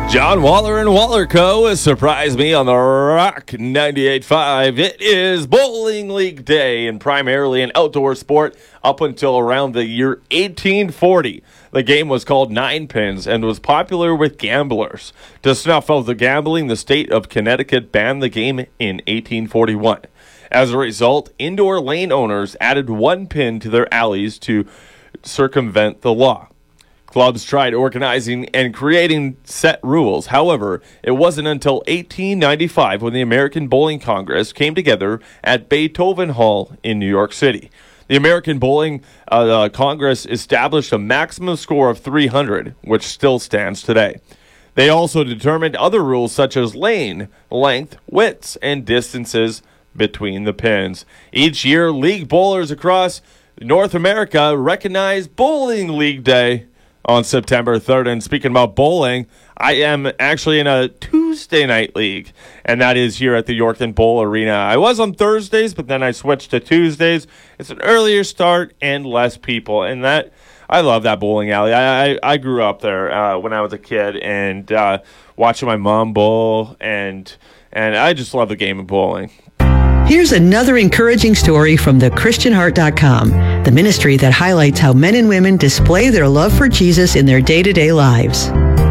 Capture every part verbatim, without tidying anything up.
John Waller and Waller Co. surprised me on the Rock ninety-eight point five. It is Bowling League Day and primarily an outdoor sport up until around the year eighteen forty. The game was called nine pins and was popular with gamblers. To snuff out the gambling, the state of Connecticut banned the game in eighteen forty-one. As a result, indoor lane owners added one pin to their alleys to circumvent the law. Clubs tried organizing and creating set rules. However, it wasn't until eighteen ninety-five when the American Bowling Congress came together at Beethoven Hall in New York City. The American Bowling uh, uh, Congress established a maximum score of three hundred, which still stands today. They also determined other rules such as lane, length, widths, and distances between the pins. Each year, league bowlers across North America recognize Bowling League Day on September third. And speaking about bowling, I am actually in a Tuesday night league, and that is here at the Yorkton Bowl Arena. I was on Thursdays, but then I switched to Tuesdays. It's an earlier start and less people, and that I love that bowling alley. I I, I grew up there uh, when I was a kid, and uh, watching my mom bowl, and and I just love the game of bowling. Here's another encouraging story from the Christian Heart dot com, the ministry that highlights how men and women display their love for Jesus in their day-to-day lives.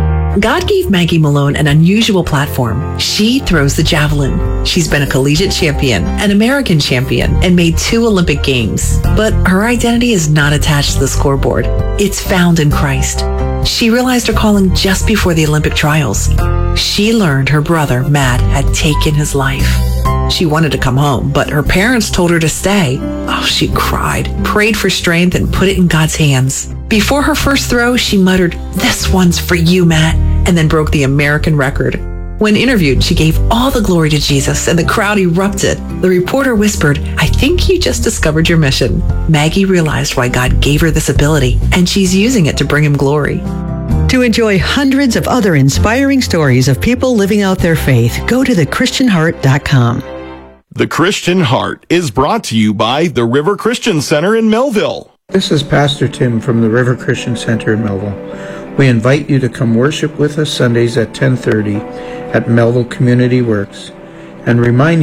God gave Maggie Malone an unusual platform. She throws the javelin. She's been a collegiate champion, an American champion, and made two Olympic Games. But her identity is not attached to the scoreboard. It's found in Christ. She realized her calling just before the Olympic trials. She learned her brother, Matt, had taken his life. She wanted to come home, but her parents told her to stay. Oh, she cried, prayed for strength, and put it in God's hands. Before her first throw, she muttered, "This one's for you, Matt," and then broke the American record. When interviewed, she gave all the glory to Jesus, and the crowd erupted. The reporter whispered, "I think you just discovered your mission." Maggie realized why God gave her this ability, and she's using it to bring him glory. To enjoy hundreds of other inspiring stories of people living out their faith, go to the Christian Heart dot com. The Christian Heart is brought to you by the River Christian Center in Melville. This is Pastor Tim from the River Christian Center in Melville. We invite you to come worship with us Sundays at ten thirty at Melville Community Works, and remind